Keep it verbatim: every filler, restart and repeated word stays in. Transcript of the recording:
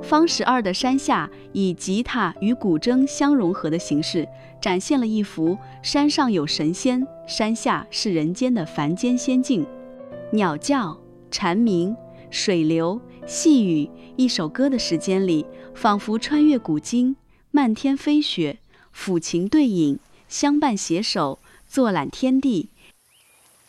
方十二的山下以吉他与古筝相融合的形式，展现了一幅山上有神仙，山下是人间的凡间仙境。鸟叫、蝉鸣、水流、细雨，一首歌的时间里，仿佛穿越古今，漫天飞雪，抚琴对影，相伴携手，坐览天地，